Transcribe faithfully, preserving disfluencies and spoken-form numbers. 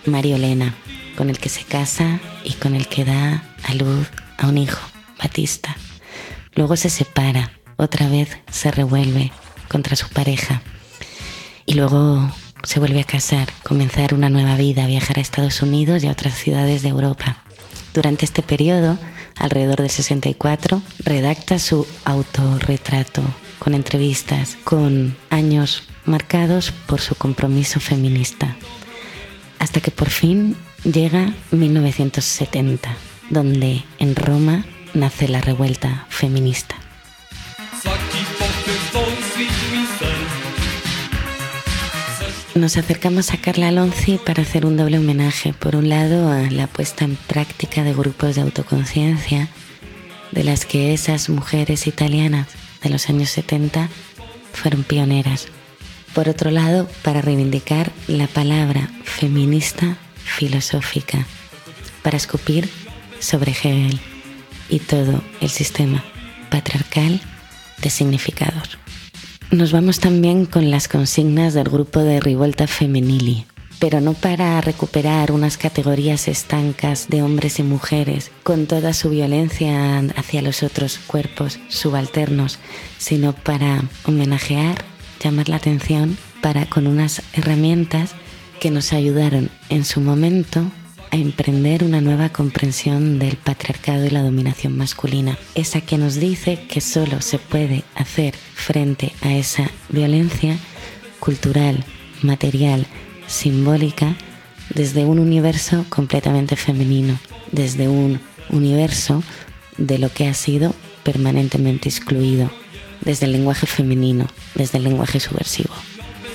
Mario Lena, con el que se casa y con el que da a luz a un hijo, Batista. Luego se separa, otra vez se revuelve contra su pareja y luego se vuelve a casar, comenzar una nueva vida, viajar a Estados Unidos y a otras ciudades de Europa. Durante este periodo, alrededor del sesenta y cuatro, redacta su autorretrato con entrevistas, con años marcados por su compromiso feminista. Hasta que por fin llega mil novecientos setenta, donde en Roma nace la revuelta feminista. Nos acercamos a Carla Lonzi para hacer un doble homenaje. Por un lado, a la puesta en práctica de grupos de autoconciencia, de las que esas mujeres italianas de los años setenta fueron pioneras. Por otro lado, para reivindicar la palabra feminista filosófica, para escupir sobre Hegel y todo el sistema patriarcal de significados. Nos vamos también con las consignas del grupo de Rivolta Femminili, pero no para recuperar unas categorías estancas de hombres y mujeres con toda su violencia hacia los otros cuerpos subalternos, sino para homenajear, llamar la atención, para con unas herramientas que nos ayudaron en su momento a emprender una nueva comprensión del patriarcado y la dominación masculina, esa que nos dice que solo se puede hacer frente a esa violencia cultural, material, simbólica, desde un universo completamente femenino, desde un universo de lo que ha sido permanentemente excluido, desde el lenguaje femenino, desde el lenguaje subversivo.